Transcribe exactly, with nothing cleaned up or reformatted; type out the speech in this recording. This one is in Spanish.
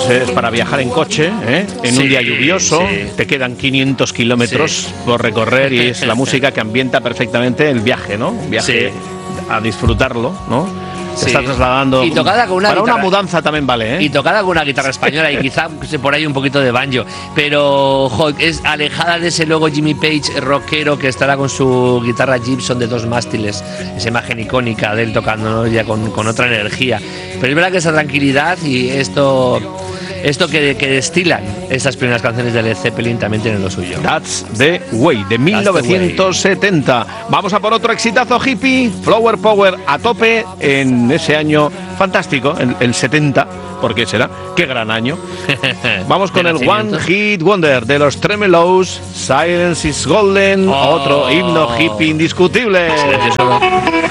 es para viajar en coche, ¿eh? En sí, un día lluvioso, sí. Te quedan quinientos kilómetros sí. por recorrer y es la música que ambienta perfectamente el viaje, ¿no? Un viaje sí. a disfrutarlo, ¿no? Se sí. está trasladando. Y tocada con una para guitarra, una mudanza también vale, ¿eh? Y tocada con una guitarra española y quizá por ahí un poquito de banjo. Pero jo, es alejada de ese luego Jimmy Page rockero que estará con su guitarra Gibson de dos mástiles. Esa imagen icónica de él tocando, ¿no? Ya con, con otra energía. Pero es verdad que esa tranquilidad y esto. Esto que, que destilan estas primeras canciones de Led Zeppelin también tienen lo suyo. That's the Way, de mil novecientos setenta. Vamos a por otro exitazo hippie, Flower Power a tope en ese año fantástico, el, el setenta, ¿por qué será? ¡Qué gran año! Vamos con el One Hit Wonder de los Tremelows, Silence is Golden, oh. otro himno hippie indiscutible.